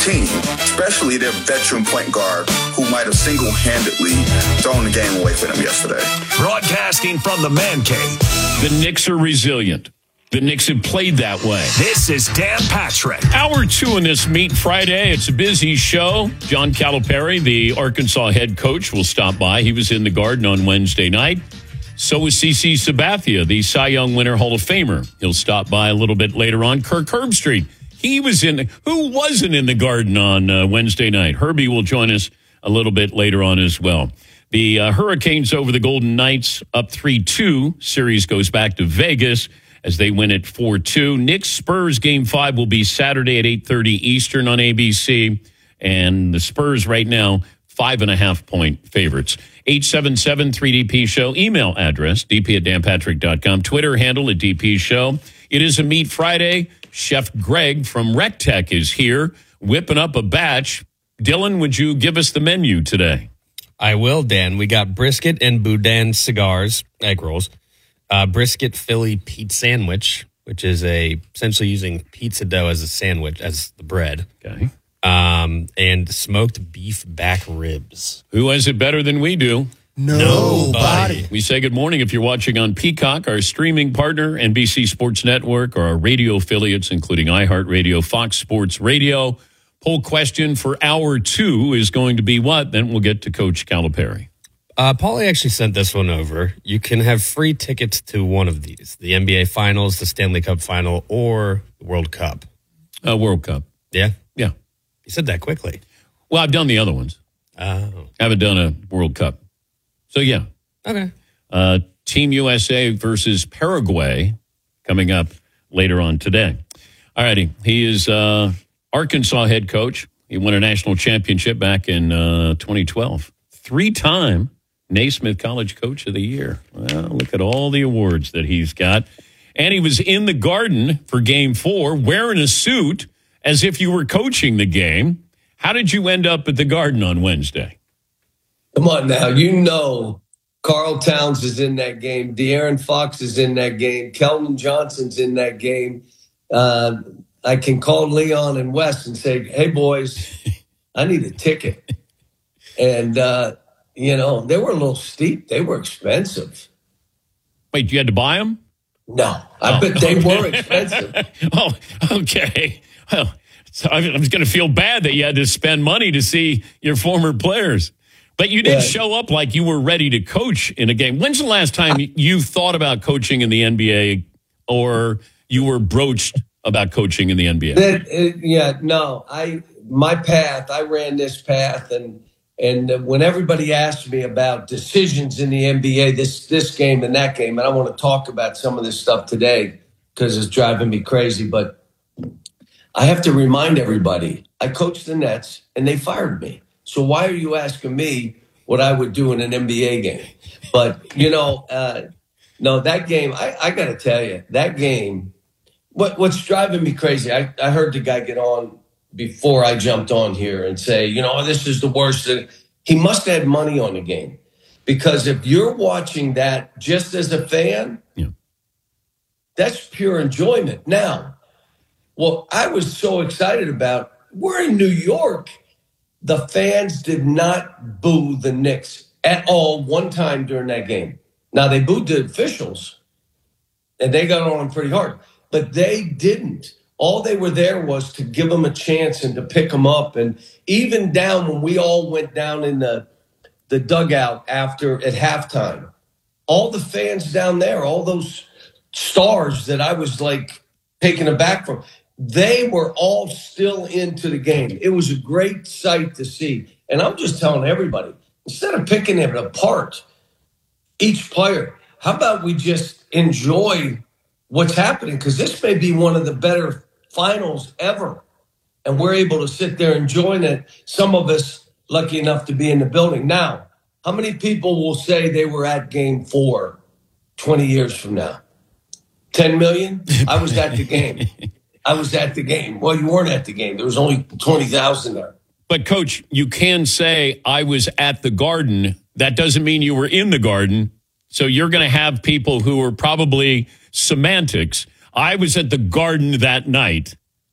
team, especially their veteran point guard who might have single-handedly thrown the game away for them yesterday. Broadcasting from the Man Cave. The Knicks are resilient. The Knicks have played that way. This is Dan Patrick. Hour 2 in this Meet Friday. It's a busy show. John Calipari, the Arkansas head coach, will stop by. He was in the Garden on Wednesday night. So was CeCe Sabathia, the Cy Young winner Hall of Famer. He'll stop by a little bit later on. Kirk Herbstreit. Who wasn't in the Garden on Wednesday night? Herbie will join us a little bit later on as well. The Hurricanes over the Golden Knights up 3-2. Series goes back to Vegas as they win it 4-2. Knicks Spurs Game 5 will be Saturday at 8:30 Eastern on ABC. And the Spurs right now, 5.5-point favorites. 877-3DP Show. Email address, dp@danpatrick.com. Twitter handle at DP Show. It is a Meat Friday. Chef Greg from RecTech is here, whipping up a batch. Dylan, would you give us the menu today? I will, Dan. We got brisket and boudin cigars, egg rolls. Brisket Philly Pete sandwich, which is essentially using pizza dough as a sandwich, as the bread. Okay. And smoked beef back ribs. Who has it better than we do? Nobody. We say good morning if you're watching on Peacock, our streaming partner, NBC Sports Network, or our radio affiliates, including iHeartRadio, Fox Sports Radio. Poll question for hour 2 is going to be what? Then we'll get to Coach Calipari. Paulie actually sent this one over. You can have free tickets to one of these, the NBA Finals, the Stanley Cup Final, or the World Cup. World Cup. Yeah? Yeah. You said that quickly. Well, I've done the other ones. Oh. Haven't done a World Cup. So, yeah. Okay. Team USA versus Paraguay coming up later on today. All righty. He is Arkansas head coach. He won a national championship back in 2012. 3-time Naismith College Coach of the Year. Well, look at all the awards that he's got. And he was in the Garden for Game 4 wearing a suit as if you were coaching the game. How did you end up at the Garden on Wednesday? Come on now. You know Karl Towns is in that game. De'Aaron Fox is in that game. Keldon Johnson's in that game. I can call Leon and Wes and say, hey, boys, I need a ticket. And, they were a little steep. They were expensive. Wait, you had to buy them? No, I bet they were expensive. Oh, okay. Well, so I was going to feel bad that you had to spend money to see your former players. But you did show up like you were ready to coach in a game. When's the last time you thought about coaching in the NBA or you were broached about coaching in the NBA? I ran this path. And when everybody asked me about decisions in the NBA, this game and that game, and I want to talk about some of this stuff today because it's driving me crazy, but I have to remind everybody, I coached the Nets and they fired me. So why are you asking me what I would do in an NBA game? But, no, that game, I got to tell you, that game, what's driving me crazy, I heard the guy get on before I jumped on here and say, this is the worst. He must have had money on the game. Because if you're watching that just as a fan, that's pure enjoyment. Now, what I was so excited about, we're in New York. The fans did not boo the Knicks at all one time during that game. Now, they booed the officials, and they got on them pretty hard. But they didn't. All they were there was to give them a chance and to pick them up. And even down when we all went down in the dugout at halftime, all the fans down there, all those stars that I was like taken aback from, they were all still into the game. It was a great sight to see. And I'm just telling everybody, instead of picking it apart, each player, how about we just enjoy what's happening? Because this may be one of the better finals ever. And we're able to sit there enjoying it. Some of us lucky enough to be in the building. Now, how many people will say they were at Game 4 20 years from now? 10 million? I was at the game. Well, you weren't at the game. There was only 20,000 there. But, Coach, you can say I was at the Garden. That doesn't mean you were in the Garden. So you're going to have people who are probably semantics. I was at the Garden that night.